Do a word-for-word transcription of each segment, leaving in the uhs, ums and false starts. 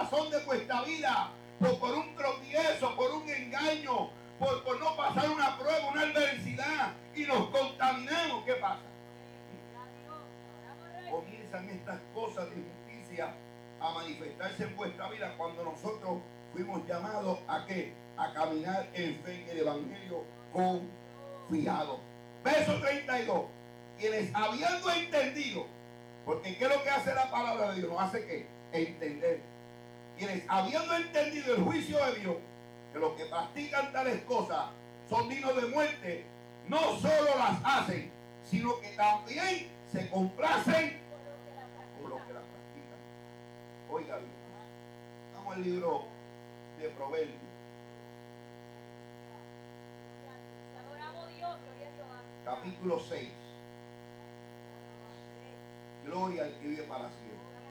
corazón de vuestra vida, por, por un tropiezo, por un engaño, por, por no pasar una prueba, una adversidad, y nos contaminamos, ¿qué pasa? Comienzan estas cosas de injusticia a manifestarse en vuestra vida cuando nosotros fuimos llamados a qué? A caminar en fe en el Evangelio confiado. Verso treinta y dos. Quienes habiendo entendido, porque ¿qué es lo que hace la palabra de Dios? Nos hace ¿qué? Entender. Quienes habiendo entendido el juicio de Dios, que los que practican tales cosas son dignos de muerte, no solo las hacen, sino que también se complacen por lo que las practican. Oiga bien, vamos al libro de Proverbios. Capítulo seis. Gloria al que vive para siempre.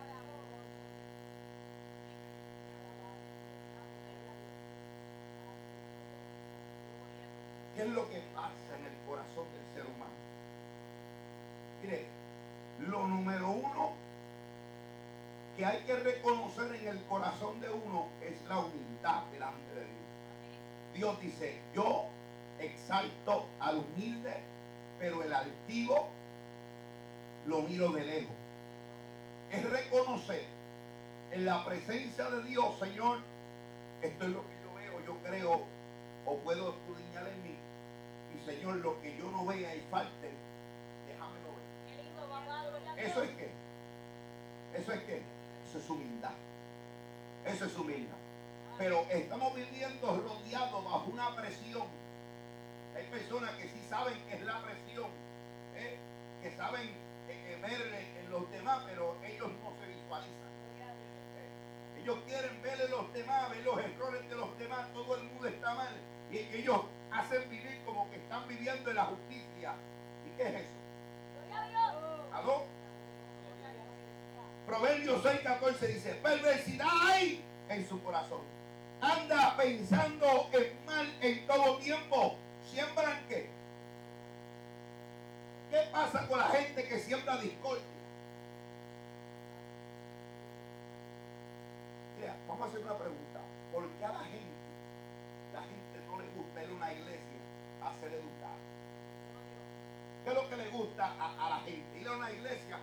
¿Qué es lo que pasa en el corazón del ser humano? Mire, lo número uno que hay que reconocer en el corazón de uno es la humildad delante de Dios. Dios dice, yo exalto al humilde, pero el altivo lo miro de lejos. Es reconocer en la presencia de Dios, Señor, esto es lo que yo veo, yo creo, o puedo escudriñar en mí. Y Señor, lo que yo no vea y falte, déjamelo ver. ¿Eso es qué? ¿Eso es qué? Eso es humildad. Eso es humildad. Pero estamos viviendo rodeados bajo una presión. Hay personas que sí saben que es la presión, ¿eh? que saben eh, ver en los demás, pero ellos no se visualizan. ¿eh? Ellos quieren ver en los demás, ver los errores de los demás, todo el mundo está mal. Y ellos hacen vivir como que están viviendo en la justicia. ¿Y qué es eso? ¿Aló? Proverbios seis catorce dice, perversidad hay en su corazón. Anda pensando en mal en todo tiempo. ¿Siembran qué? ¿Qué pasa con la gente que siembra discordia? Mira, vamos a hacer una pregunta. ¿Por qué a la gente, la gente no le gusta ir a una iglesia a ser educada? ¿Qué es lo que le gusta a, a la gente? Ir a una iglesia